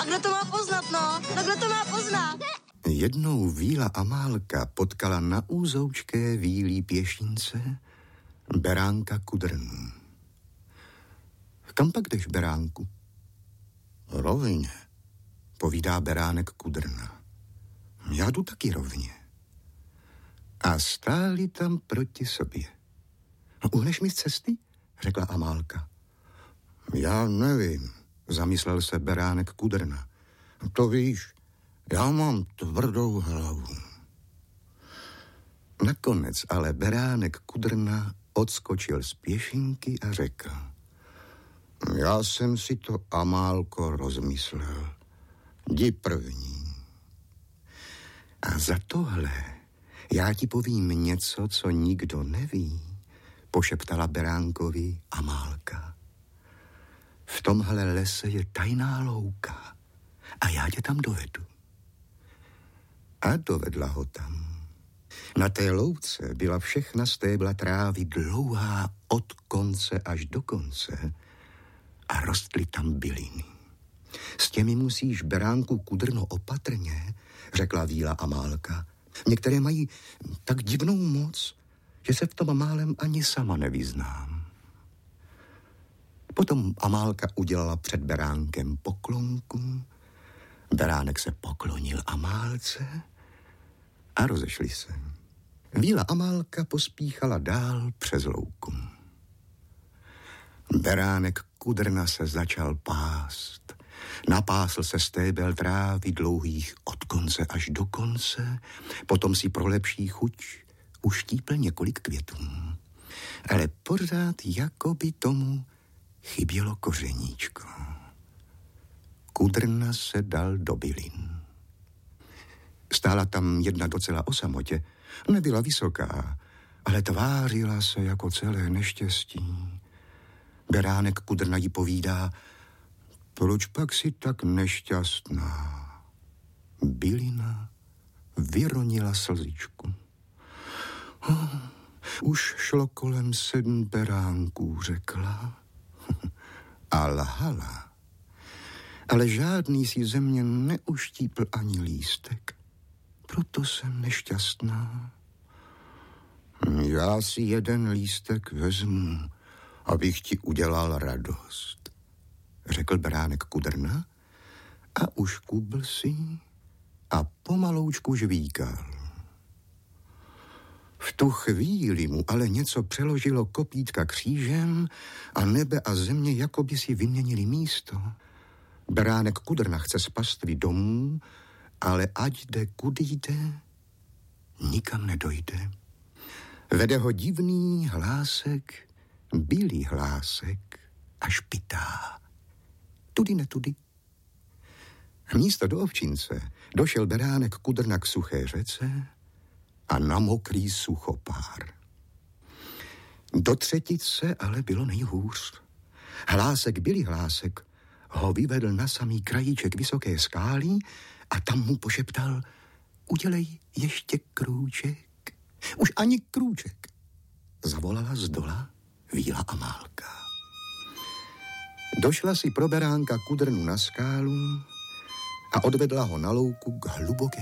kdo to má poznat, no? No kdo to má poznat? Jednou Víla Amálka potkala na úzoučké vílí pěšince beránka Kudrnu. Kam pak jdeš, beránku? Rovně, povídá beránek Kudrna. Já jdu taky rovně. A stáli tam proti sobě. No, uhneš mi z cesty? Řekla Amálka. Já nevím, zamyslel se beránek Kudrna. To víš, já mám tvrdou hlavu. Nakonec ale beránek Kudrna odskočil z pěšinky a řekl. Já jsem si to, Amálko, rozmyslel. Jdi první. A za tohle já ti povím něco, co nikdo neví, pošeptala beránkovi Amálka. V tomhle lese je tajná louka a já tě tam dovedu. A dovedla ho tam. Na té louce byla všechna stébla trávy dlouhá od konce až do konce a rostly tam byliny. S těmi musíš, beránku Kudrno, opatrně, řekla Víla Amálka. Některé mají tak divnou moc, že se v tom málem ani sama nevyznám. Potom Amálka udělala před beránkem poklonku, beránek se poklonil Amálce a rozešli se. Víla Amálka pospíchala dál přes louku. Beránek Kudrna se začal pást. Napásl se stébel trávy dlouhých od konce až do konce, potom si pro lepší chuť uštípl několik květů. Ale pořád jako by tomu chybělo kořeníčko. Kudrna se dal do bylin. Stála tam jedna docela o samotě. Nebyla vysoká, ale tvářila se jako celé neštěstí. Beránek Kudrna jí povídá, proč pak si tak nešťastná? Bylina vyronila slzičku. Už šlo kolem 7 beránků, řekla. A lhala. Ale žádný si ze mě neuštípl ani lístek. Proto jsem nešťastná. Já si jeden lístek vezmu, abych ti udělal radost, řekl beránek Kudrna a uškubl si a pomaloučku žvíkal. V tu chvíli mu ale něco přeložilo kopítka křížem a nebe a země jako by si vyměnili místo. Beránek Kudrna chce z pastvy domů, ale ať jde kudy jde, nikam nedojde. Vede ho divný hlásek, bílý hlásek a špitá. Tudy netudy. Místo do ovčince došel beránek Kudrna k suché řece a na mokrý suchopár. Do třetice ale bylo nejhůř. Hlásek, bílý hlásek, ho vyvedl na samý krajíček vysoké skály a tam mu pošeptal, udělej ještě krůček. Už ani krůček, zavolala zdola Víla Amálka. Došla si pro beránka Kudrnu na skálu a odvedla ho na louku k hluboké